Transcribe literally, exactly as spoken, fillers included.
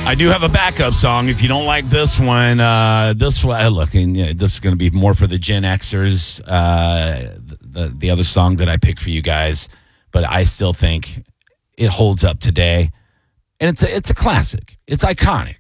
I do have a backup song. If you don't like this one, uh, this one, look, and, yeah, this is going to be more for the Gen Xers. Uh, the the other song that I picked for you guys, but I still think it holds up today, and it's a it's a classic. It's iconic.